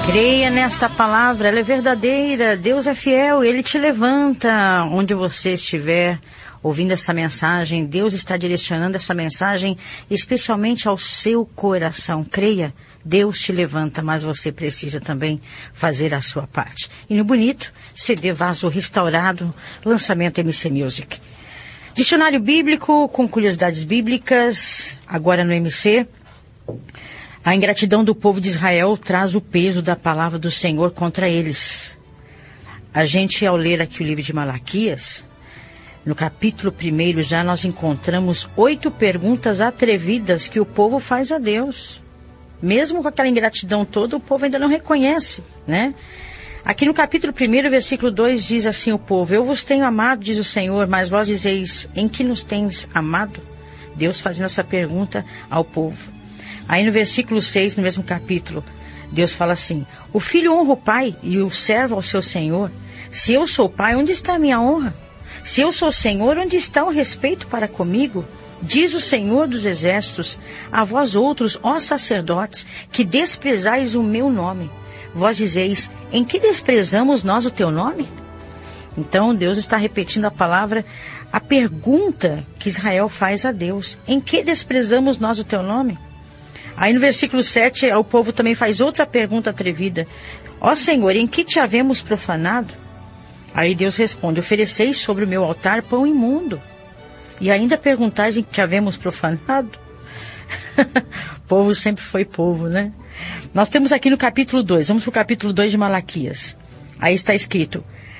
Creia nesta palavra, ela é verdadeira, Deus é fiel, Ele te levanta onde você estiver ouvindo essa mensagem. Deus está direcionando essa mensagem especialmente ao seu coração. Creia, Deus te levanta, mas você precisa também fazer a sua parte. E no bonito, CD Vaso Restaurado, lançamento MC Music. Dicionário bíblico com curiosidades bíblicas, agora no MC. A ingratidão do povo de Israel traz o peso da palavra do Senhor contra eles. A gente, ao ler aqui o livro de Malaquias, no capítulo 1 já nós encontramos 8 perguntas atrevidas que o povo faz a Deus. Mesmo com aquela ingratidão toda, o povo ainda não reconhece, né? Aqui no capítulo 1, versículo 2, diz assim o povo: eu vos tenho amado, diz o Senhor, mas vós dizeis, em que nos tens amado? Deus fazendo essa pergunta ao povo. Aí no versículo 6, no mesmo capítulo, Deus fala assim: o filho honra o pai e o servo ao seu senhor. Se eu sou pai, onde está a minha honra? Se eu sou senhor, onde está o respeito para comigo? Diz o Senhor dos exércitos: a vós outros, ó sacerdotes, que desprezais o meu nome. Vós dizeis, em que desprezamos nós o teu nome? Então Deus está repetindo a palavra, a pergunta que Israel faz a Deus: em que desprezamos nós o teu nome? Aí no versículo 7, o povo também faz outra pergunta atrevida: ó Senhor, em que te havemos profanado? Aí Deus responde: ofereceis sobre o meu altar pão imundo, e ainda perguntais em que te havemos profanado? Povo sempre foi povo, né? Nós temos aqui no capítulo 2, vamos para o capítulo 2 de Malaquias. Aí está escrito: